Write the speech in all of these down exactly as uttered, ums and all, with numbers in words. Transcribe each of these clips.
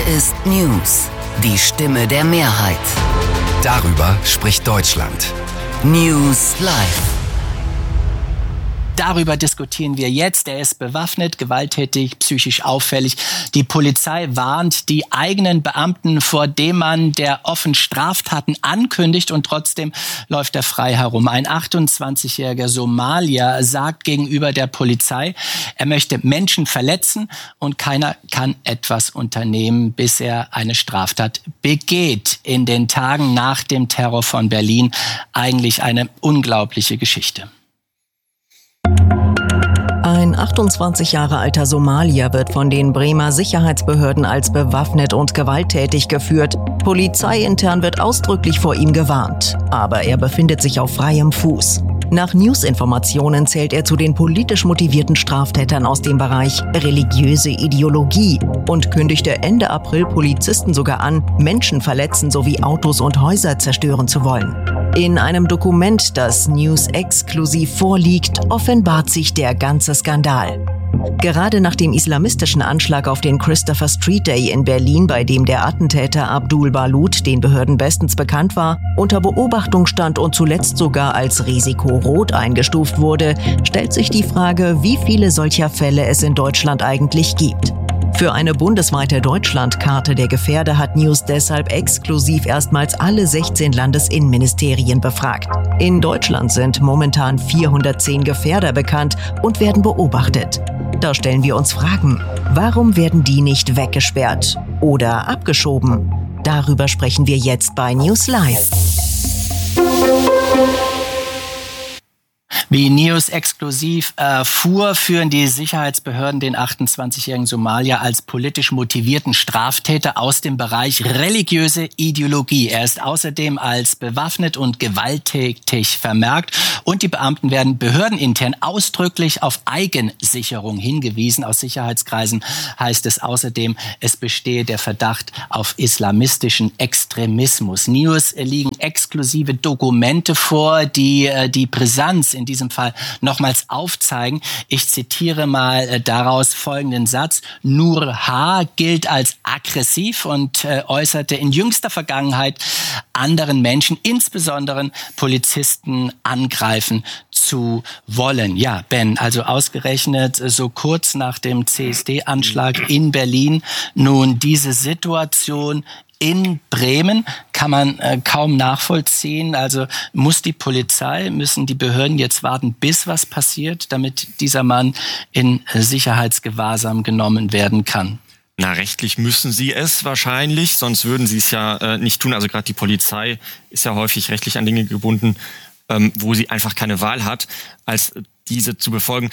ist News, die Stimme der Mehrheit. Darüber spricht Deutschland. News Live. Darüber diskutieren wir jetzt. Er ist bewaffnet, gewalttätig, psychisch auffällig. Die Polizei warnt die eigenen Beamten vor dem Mann, der offen Straftaten ankündigt und trotzdem läuft er frei herum. Ein achtundzwanzigjähriger Somalier sagt gegenüber der Polizei, er möchte Menschen verletzen und keiner kann etwas unternehmen, bis er eine Straftat begeht. In den Tagen nach dem Terror von Berlin eigentlich eine unglaubliche Geschichte. Ein achtundzwanzig Jahre alter Somalier wird von den Bremer Sicherheitsbehörden als bewaffnet und gewalttätig geführt. Polizeiintern wird ausdrücklich vor ihm gewarnt. Aber er befindet sich auf freiem Fuß. Nach News-Informationen zählt er zu den politisch motivierten Straftätern aus dem Bereich religiöse Ideologie und kündigte Ende April Polizisten sogar an, Menschen verletzen sowie Autos und Häuser zerstören zu wollen. In einem Dokument, das News exklusiv vorliegt, offenbart sich der ganze Skandal. Gerade nach dem islamistischen Anschlag auf den Christopher Street Day in Berlin, bei dem der Attentäter Abdul Balut, den Behörden bestens bekannt war, unter Beobachtung stand und zuletzt sogar als Risiko Rot eingestuft wurde, stellt sich die Frage, wie viele solcher Fälle es in Deutschland eigentlich gibt. Für eine bundesweite Deutschlandkarte der Gefährder hat News deshalb exklusiv erstmals alle sechzehn Landesinnenministerien befragt. In Deutschland sind momentan vierhundertzehn Gefährder bekannt und werden beobachtet. Da stellen wir uns Fragen, warum werden die nicht weggesperrt oder abgeschoben? Darüber sprechen wir jetzt bei News Live. Wie News exklusiv erfuhr, äh, führen die Sicherheitsbehörden den achtundzwanzigjährigen Somalier als politisch motivierten Straftäter aus dem Bereich religiöse Ideologie. Er ist außerdem als bewaffnet und gewalttätig vermerkt und die Beamten werden behördenintern ausdrücklich auf Eigensicherung hingewiesen. Aus Sicherheitskreisen heißt es außerdem, es bestehe der Verdacht auf islamistischen Extremismus. News liegen exklusive Dokumente vor, die äh, die Brisanz in diesem Fall nochmals aufzeigen. Ich zitiere mal äh, daraus folgenden Satz. Nur H. gilt als aggressiv und äh, äußerte in jüngster Vergangenheit anderen Menschen, insbesondere Polizisten, angreifen zu wollen. Ja, Ben, also ausgerechnet äh, so kurz nach dem C S D-Anschlag in Berlin nun diese Situation in Bremen kann man äh, kaum nachvollziehen. Also muss die Polizei, müssen die Behörden jetzt warten, bis was passiert, damit dieser Mann in äh, Sicherheitsgewahrsam genommen werden kann? Na, rechtlich müssen sie es wahrscheinlich, sonst würden sie es ja äh, nicht tun. Also gerade die Polizei ist ja häufig rechtlich an Dinge gebunden, ähm, wo sie einfach keine Wahl hat, als diese zu befolgen.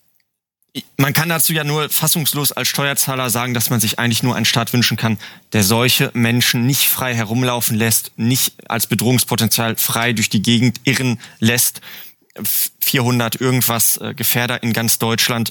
Man kann dazu ja nur fassungslos als Steuerzahler sagen, dass man sich eigentlich nur einen Staat wünschen kann, der solche Menschen nicht frei herumlaufen lässt, nicht als Bedrohungspotenzial frei durch die Gegend irren lässt. vierhundert irgendwas Gefährder in ganz Deutschland.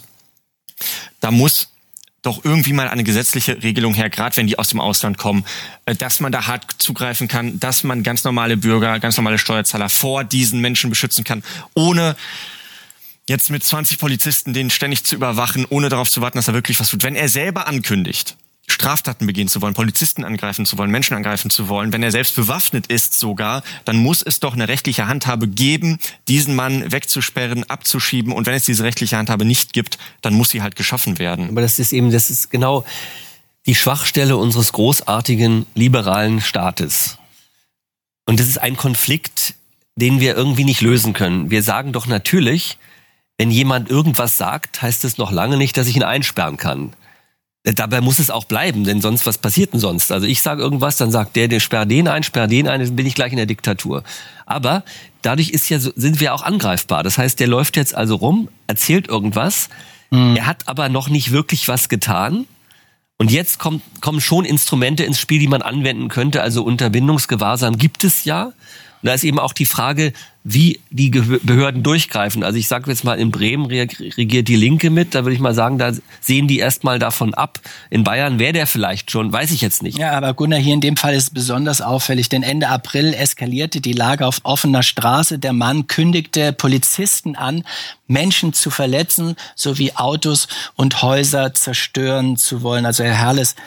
Da muss doch irgendwie mal eine gesetzliche Regelung her, gerade wenn die aus dem Ausland kommen, dass man da hart zugreifen kann, dass man ganz normale Bürger, ganz normale Steuerzahler vor diesen Menschen beschützen kann, ohne jetzt mit zwanzig Polizisten den ständig zu überwachen, ohne darauf zu warten, dass er wirklich was tut. Wenn er selber ankündigt, Straftaten begehen zu wollen, Polizisten angreifen zu wollen, Menschen angreifen zu wollen, wenn er selbst bewaffnet ist sogar, dann muss es doch eine rechtliche Handhabe geben, diesen Mann wegzusperren, abzuschieben. Und wenn es diese rechtliche Handhabe nicht gibt, dann muss sie halt geschaffen werden. Aber das ist eben, das ist genau die Schwachstelle unseres großartigen liberalen Staates. Und das ist ein Konflikt, den wir irgendwie nicht lösen können. Wir sagen doch natürlich, wenn jemand irgendwas sagt, heißt es noch lange nicht, dass ich ihn einsperren kann. Dabei muss es auch bleiben, denn sonst, was passiert denn sonst? Also ich sage irgendwas, dann sagt der, der sperr den ein, sperr den ein, dann bin ich gleich in der Diktatur. Aber dadurch ist ja, sind wir auch angreifbar. Das heißt, der läuft jetzt also rum, erzählt irgendwas, mhm. er hat aber noch nicht wirklich was getan. Und jetzt kommt, kommen schon Instrumente ins Spiel, die man anwenden könnte. Also Unterbindungsgewahrsam gibt es ja. Und da ist eben auch die Frage, wie die Behörden durchgreifen. Also ich sage jetzt mal, in Bremen regiert die Linke mit. Da würde ich mal sagen, da sehen die erstmal davon ab. In Bayern wäre der vielleicht schon, weiß ich jetzt nicht. Ja, aber Gunnar, hier in dem Fall ist es besonders auffällig, denn Ende April eskalierte die Lage auf offener Straße. Der Mann kündigte Polizisten an, Menschen zu verletzen sowie Autos und Häuser zerstören zu wollen. Also Herr Herles,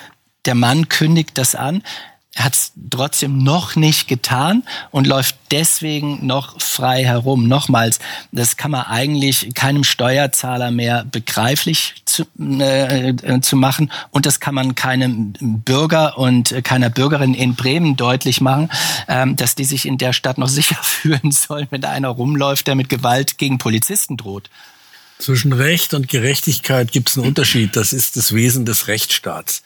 der Mann kündigt das an. Er hat es trotzdem noch nicht getan und läuft deswegen noch frei herum. Nochmals, das kann man eigentlich keinem Steuerzahler mehr begreiflich zu, äh, zu machen. Und das kann man keinem Bürger und keiner Bürgerin in Bremen deutlich machen, ähm, dass die sich in der Stadt noch sicher fühlen sollen, wenn da einer rumläuft, der mit Gewalt gegen Polizisten droht. Zwischen Recht und Gerechtigkeit gibt es einen Unterschied. Das ist das Wesen des Rechtsstaats.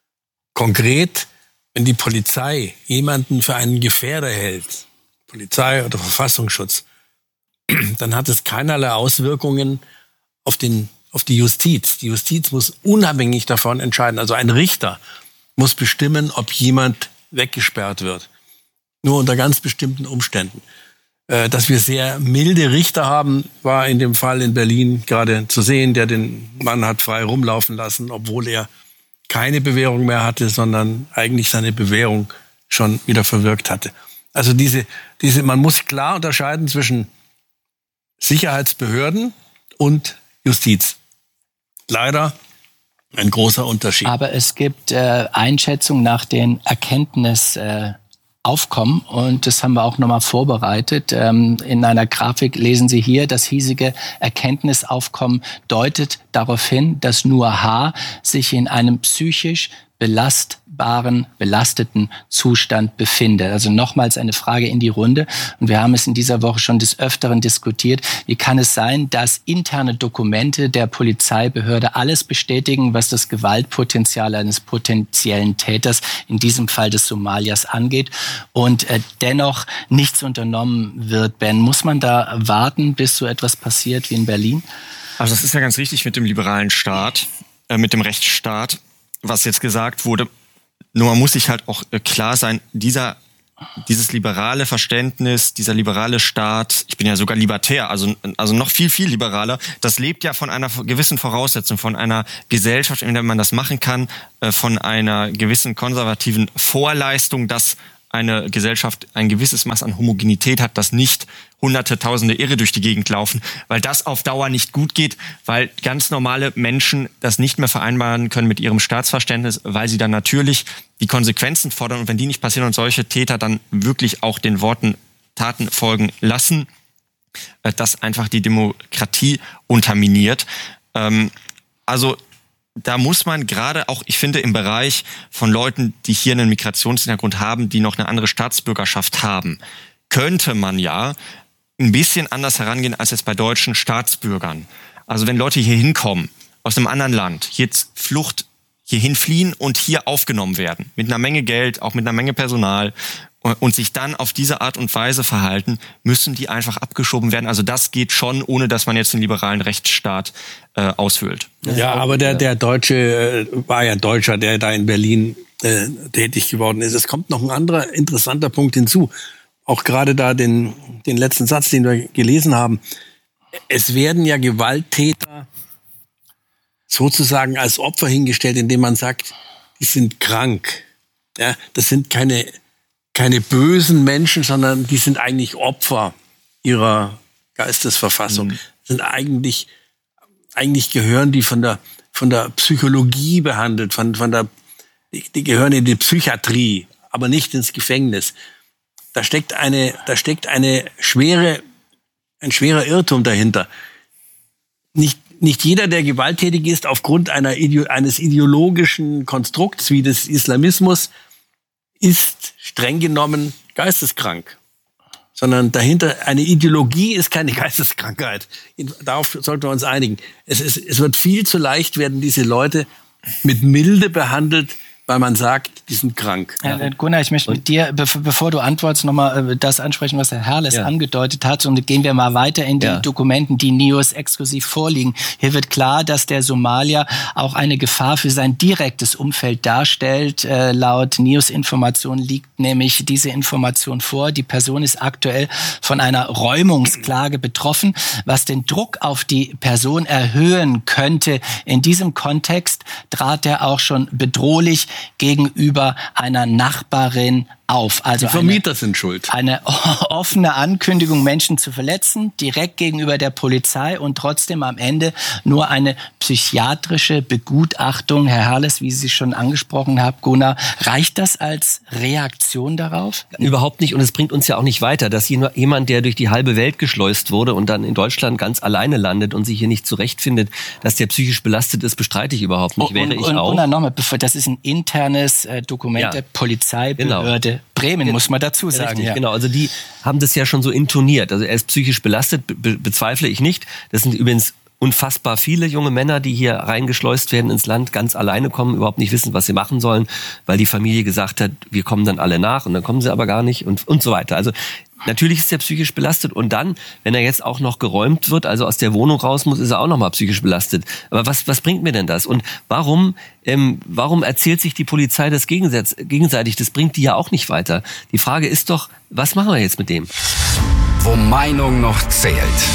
Konkret, wenn die Polizei jemanden für einen Gefährder hält, Polizei oder Verfassungsschutz, dann hat es keinerlei Auswirkungen auf, den, auf die Justiz. Die Justiz muss unabhängig davon entscheiden. Also ein Richter muss bestimmen, ob jemand weggesperrt wird. Nur unter ganz bestimmten Umständen. Dass wir sehr milde Richter haben, war in dem Fall in Berlin gerade zu sehen, der den Mann hat frei rumlaufen lassen, obwohl er keine Bewährung mehr hatte, sondern eigentlich seine Bewährung schon wieder verwirkt hatte. Also diese, diese, man muss klar unterscheiden zwischen Sicherheitsbehörden und Justiz. Leider ein großer Unterschied. Aber es gibt äh, Einschätzungen nach den Erkenntnisaufkommen äh, und das haben wir auch nochmal vorbereitet. Ähm, in einer Grafik lesen Sie hier, das hiesige Erkenntnisaufkommen deutet darauf hin, dass nur H sich in einem psychisch belastbaren, belasteten Zustand befindet. Also nochmals eine Frage in die Runde. Und wir haben es in dieser Woche schon des Öfteren diskutiert. Wie kann es sein, dass interne Dokumente der Polizeibehörde alles bestätigen, was das Gewaltpotenzial eines potenziellen Täters, in diesem Fall des Somaliers, angeht und äh, dennoch nichts unternommen wird? Ben, muss man da warten, bis so etwas passiert wie in Berlin? Also das ist ja ganz richtig mit dem liberalen Staat, äh, mit dem Rechtsstaat, was jetzt gesagt wurde. Nur man muss sich halt auch klar sein, dieser, dieses liberale Verständnis, dieser liberale Staat, ich bin ja sogar libertär, also, also noch viel, viel liberaler, das lebt ja von einer gewissen Voraussetzung, von einer Gesellschaft, in der man das machen kann, von einer gewissen konservativen Vorleistung, dass eine Gesellschaft ein gewisses Maß an Homogenität hat, dass nicht hunderte, tausende Irre durch die Gegend laufen, weil das auf Dauer nicht gut geht, weil ganz normale Menschen das nicht mehr vereinbaren können mit ihrem Staatsverständnis, weil sie dann natürlich die Konsequenzen fordern und wenn die nicht passieren und solche Täter dann wirklich auch den Worten Taten folgen lassen, das einfach die Demokratie unterminiert. Also da muss man gerade auch, ich finde, im Bereich von Leuten, die hier einen Migrationshintergrund haben, die noch eine andere Staatsbürgerschaft haben, könnte man ja ein bisschen anders herangehen als jetzt bei deutschen Staatsbürgern. Also wenn Leute hier hinkommen, aus einem anderen Land, jetzt Flucht hierhin fliehen und hier aufgenommen werden, mit einer Menge Geld, auch mit einer Menge Personal, und sich dann auf diese Art und Weise verhalten, müssen die einfach abgeschoben werden. Also das geht schon, ohne dass man jetzt den liberalen Rechtsstaat äh, aushöhlt. Ja, aber der, der Deutsche äh, war ja Deutscher, der da in Berlin äh, tätig geworden ist. Es kommt noch ein anderer interessanter Punkt hinzu. Auch gerade da den, den letzten Satz, den wir gelesen haben. Es werden ja Gewalttäter sozusagen als Opfer hingestellt, indem man sagt, die sind krank. Ja, das sind keine keine bösen Menschen, sondern die sind eigentlich Opfer ihrer Geistesverfassung. Mhm. Sind eigentlich, eigentlich gehören die von der, von der Psychologie behandelt, von, von der, die, die gehören in die Psychiatrie, aber nicht ins Gefängnis. Da steckt eine, da steckt eine schwere, ein schwerer Irrtum dahinter. Nicht, nicht jeder, der gewalttätig ist, aufgrund einer, eines ideologischen Konstrukts wie des Islamismus, ist streng genommen geisteskrank. Sondern dahinter, eine Ideologie ist keine Geisteskrankheit. Darauf sollten wir uns einigen. Es, ist, es wird viel zu leicht werden, diese Leute mit Milde behandelt, weil man sagt, die sind krank. Ja, Gunnar, ich möchte mit dir, bevor du antwortest, nochmal das ansprechen, was Herr Herles ja. angedeutet hat. Und gehen wir mal weiter in die ja. Dokumenten, die N I O S exklusiv vorliegen. Hier wird klar, dass der Somalier auch eine Gefahr für sein direktes Umfeld darstellt. Äh, laut N I O S-Information liegt nämlich diese Information vor. Die Person ist aktuell von einer Räumungsklage betroffen, was den Druck auf die Person erhöhen könnte. In diesem Kontext trat er auch schon bedrohlich gegenüber einer Nachbarin auf. Also die Vermieter eine, sind schuld. Eine offene Ankündigung, Menschen zu verletzen, direkt gegenüber der Polizei und trotzdem am Ende nur eine psychiatrische Begutachtung. Herr Herles, wie Sie schon angesprochen haben, Gunnar, reicht das als Reaktion darauf? Überhaupt nicht, und es bringt uns ja auch nicht weiter, dass jemand, der durch die halbe Welt geschleust wurde und dann in Deutschland ganz alleine landet und sich hier nicht zurechtfindet, dass der psychisch belastet ist, bestreite ich überhaupt nicht. Wäre und, ich und, auch. Gunnar, nochmal, das ist ein internes äh, Dokument ja. der Polizeibehörde. Genau. Bremen, Ge- muss man dazu sagen. Richtig, ja. Genau, also die haben das ja schon so intoniert. Also er ist psychisch belastet, be- bezweifle ich nicht. Das sind übrigens unfassbar viele junge Männer, die hier reingeschleust werden ins Land, ganz alleine kommen, überhaupt nicht wissen, was sie machen sollen, weil die Familie gesagt hat, wir kommen dann alle nach und dann kommen sie aber gar nicht und, und so weiter. Also natürlich ist er psychisch belastet und dann, wenn er jetzt auch noch geräumt wird, also aus der Wohnung raus muss, ist er auch noch mal psychisch belastet. Aber was, was bringt mir denn das? Und warum, ähm, warum erzählt sich die Polizei das gegensatz, gegenseitig? Das bringt die ja auch nicht weiter. Die Frage ist doch, was machen wir jetzt mit dem? Wo Meinung noch zählt.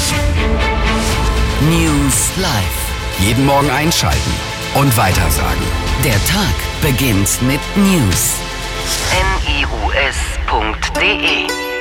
News Live. Jeden Morgen einschalten und weitersagen. Der Tag beginnt mit News. N I U S punkt D E